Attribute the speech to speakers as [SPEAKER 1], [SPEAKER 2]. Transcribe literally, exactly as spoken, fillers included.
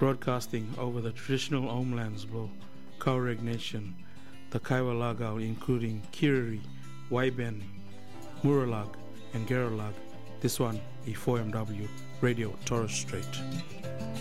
[SPEAKER 1] broadcasting over the traditional homelands below Tuareg Nation, the Kaiwa Lagao, including Kiriri, Waiben, Muralag, and Geralag. This one, E four M W Radio Torres Strait.